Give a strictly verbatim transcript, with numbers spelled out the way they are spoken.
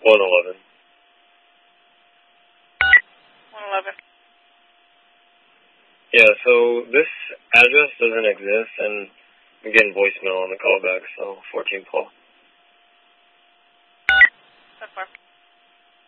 one eleven. one eleven. Yeah, so this address doesn't exist, and I'm getting voicemail on the callback, so fourteen Paul. ten four.